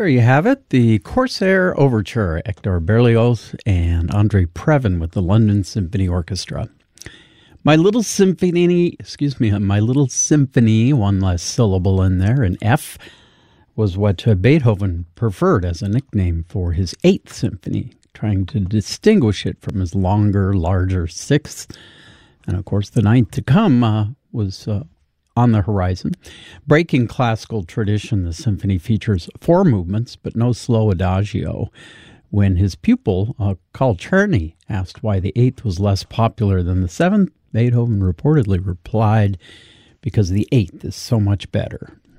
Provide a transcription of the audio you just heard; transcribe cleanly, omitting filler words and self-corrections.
There you have it, the Corsair Overture, Hector Berlioz and Andrei Previn with the London Symphony Orchestra. My Little Symphony, one less syllable in there, an F, was what Beethoven preferred as a nickname for his Eighth Symphony, trying to distinguish it from his longer, larger Sixth. And of course, the ninth to come was on the horizon. Breaking classical tradition, the symphony features 4 movements, but no slow adagio. When his pupil, Carl Czerny, asked why the 8th was less popular than the 7th, Beethoven reportedly replied, because the 8th is so much better.